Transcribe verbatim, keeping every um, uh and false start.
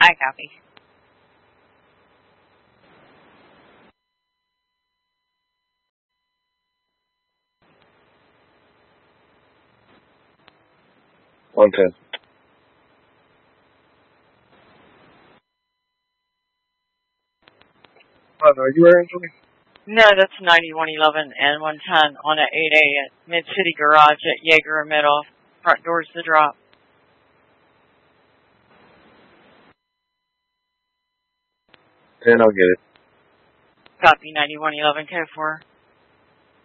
I copy. one ten. Oh, no, are you wearing something? No, that's ninety-one eleven and one ten on an eight A at Mid-City Garage at Jaeger Middle. Front door's the drop. ten, I'll get it. Copy ninety-one eleven, code four.